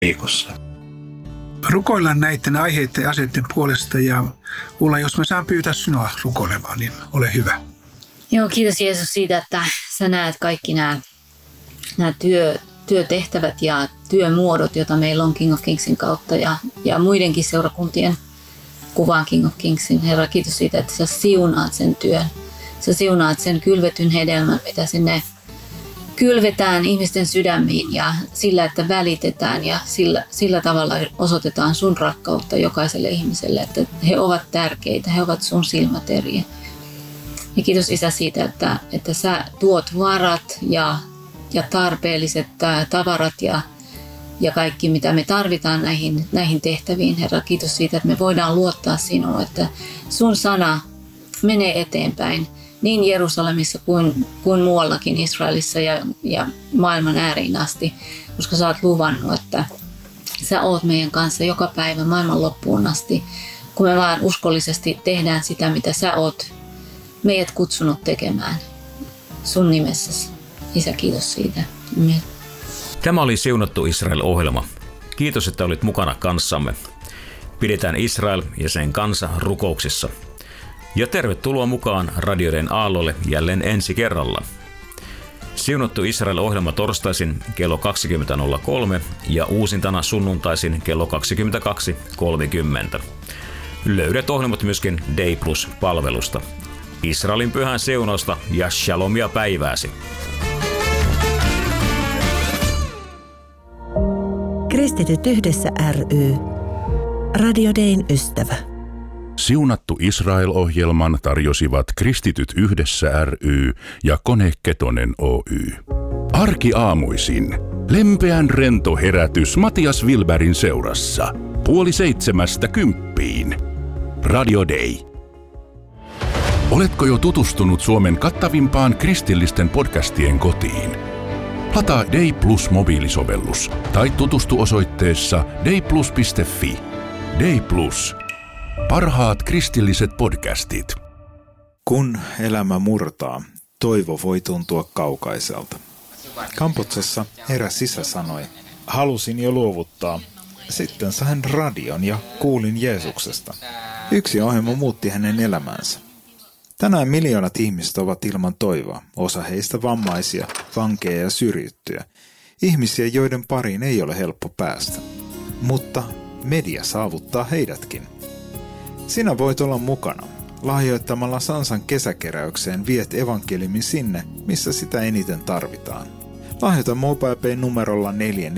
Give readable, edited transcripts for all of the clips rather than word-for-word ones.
viikossa. Rukoillaan näiden aiheiden ja asioiden puolesta ja Ulla, jos mä saan pyytää sinua rukoilemaan, niin ole hyvä. Joo, kiitos Jeesus siitä, että sä näet kaikki nämä työtehtävät ja työmuodot, joita meillä on King of Kingsin kautta ja muidenkin seurakuntien kuvaan King of Kingsin. Herra, kiitos siitä, että sä siunaat sen työn. Sä siunaat sen kylvetyn hedelmän, mitä sinne kylvetään ihmisten sydämiin ja sillä, että välitetään ja sillä tavalla osoitetaan sun rakkautta jokaiselle ihmiselle, että he ovat tärkeitä, he ovat sun silmäteriä. Ja kiitos Isä siitä, että sä tuot varat ja tarpeelliset tavarat ja kaikki, mitä me tarvitaan näihin tehtäviin. Herra, kiitos siitä, että me voidaan luottaa sinuun, että sun sana menee eteenpäin niin Jerusalemissa kuin muuallakin Israelissa ja maailman ääriin asti, koska sä oot luvannut, että sä oot meidän kanssa joka päivä maailman loppuun asti, kun me vaan uskollisesti tehdään sitä, mitä sä oot meidät kutsunut tekemään sun nimessäsi. Isä, kiitos siitä. Amen. Tämä oli Siunattu Israel-ohjelma. Kiitos, että olit mukana kanssamme. Pidetään Israel ja sen kansa rukouksissa. Ja tervetuloa mukaan radioiden aallolle jälleen ensi kerralla. Siunattu Israel-ohjelma torstaisin kello 20.03 ja uusintana sunnuntaisin kello 22.30. Löydät ohjelmat myöskin Day Plus-palvelusta. Israelin pyhän siunausta ja shalomia päivääsi. Kristityt yhdessä ry. Radio Dayn ystävä. Siunattu Israel-ohjelman tarjosivat Kristityt yhdessä ry ja Kone Ketonen Oy. Arkiaamuisin lempeän rento herätys Matias Wilbergin seurassa 6:30. Radio Day. Oletko jo tutustunut Suomen kattavimpaan kristillisten podcastien kotiin? Lataa Day Plus mobiilisovellus tai tutustu osoitteessa dayplus.fi. Day Plus. Parhaat kristilliset podcastit. Kun elämä murtaa, toivo voi tuntua kaukaiselta. Kampuksessa eräs isä sanoi, halusin jo luovuttaa. Sitten sain radion ja kuulin Jeesuksesta. Yksi ohjelma muutti hänen elämänsä. Tänään miljoonat ihmiset ovat ilman toivoa, osa heistä vammaisia, vankeja ja syrjittyjä. Ihmisiä, joiden pariin ei ole helppo päästä. Mutta media saavuttaa heidätkin. Sinä voit olla mukana. Lahjoittamalla Sansan kesäkeräykseen viet evankeliumin sinne, missä sitä eniten tarvitaan. Lahjoita MobilePay numerolla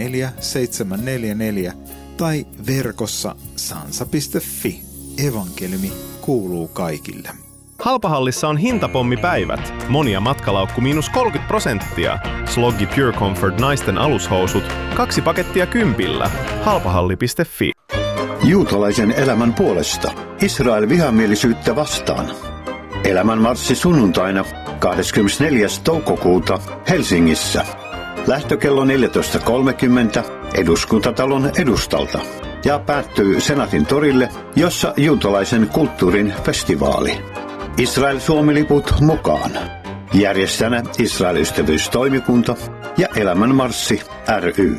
44744 tai verkossa sansa.fi. Evankeliumi kuuluu kaikille. Halpahallissa on hintapommipäivät. Monia matkalaukku -30%. Sloggi Pure Comfort naisten alushousut. 2 pakettia 10. Halpahalli.fi. Juutalaisen elämän puolesta. Israel vihamielisyyttä vastaan. Elämänmarssi sunnuntaina 24. toukokuuta Helsingissä. Lähtökello 14.30 Eduskuntatalon edustalta. Ja päättyy Senaatin torille, jossa juutalaisen kulttuurin festivaali. Israel-Suomi-liput mukaan. Järjestäjänä Israel-ystävyystoimikunta ja Elämänmarssi ry.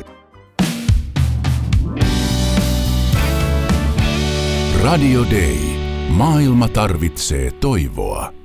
Radio Day. Maailma tarvitsee toivoa.